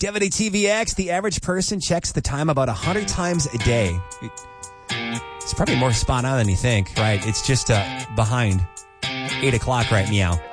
WTVX, the average person checks the time about 100 times a day. It's probably more spot on than you think, right? It's just behind 8 o'clock right meow.